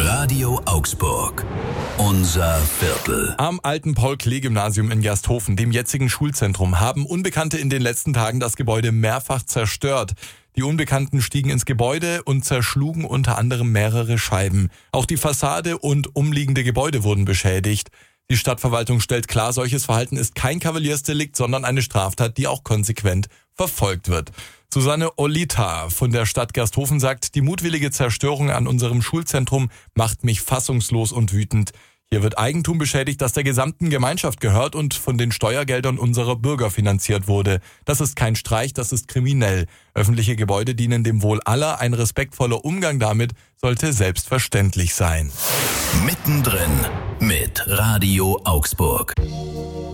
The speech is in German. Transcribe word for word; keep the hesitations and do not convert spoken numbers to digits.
Radio Augsburg. Unser Viertel. Am alten Paul-Klee-Gymnasium in Gersthofen, dem jetzigen Schulzentrum, haben Unbekannte in den letzten Tagen das Gebäude mehrfach zerstört. Die Unbekannten stiegen ins Gebäude und zerschlugen unter anderem mehrere Scheiben. Auch die Fassade und umliegende Gebäude wurden beschädigt. Die Stadtverwaltung stellt klar, solches Verhalten ist kein Kavaliersdelikt, sondern eine Straftat, die auch konsequent verfolgt wird. Susanne Olita von der Stadt Gersthofen sagt, die mutwillige Zerstörung an unserem Schulzentrum macht mich fassungslos und wütend. Hier wird Eigentum beschädigt, das der gesamten Gemeinschaft gehört und von den Steuergeldern unserer Bürger finanziert wurde. Das ist kein Streich, das ist kriminell. Öffentliche Gebäude dienen dem Wohl aller. Ein respektvoller Umgang damit sollte selbstverständlich sein. Mittendrin mit Radio Augsburg.